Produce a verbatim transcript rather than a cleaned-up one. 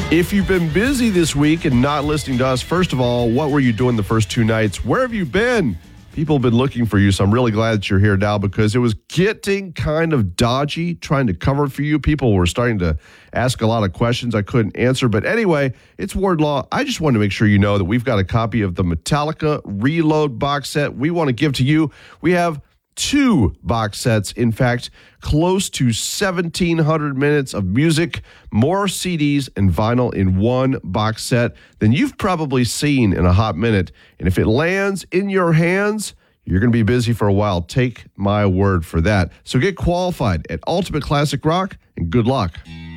If you've been busy this week and not listening to us, first of all, what were you doing the first two nights? Where have you been? People have been looking for you, so I'm really glad that you're here now because it was getting kind of dodgy trying to cover for you. People were starting to ask a lot of questions I couldn't answer. But anyway, it's Wardlaw. I just wanted to make sure you know that we've got a copy of the Metallica Reload box set we want to give to you. We have two box sets, in fact, close to seventeen hundred minutes of music, more C Ds and vinyl in one box set than you've probably seen in a hot minute. And if it lands in your hands, you're going to be busy for a while. Take my word for that. So get qualified at Ultimate Classic Rock, and good luck.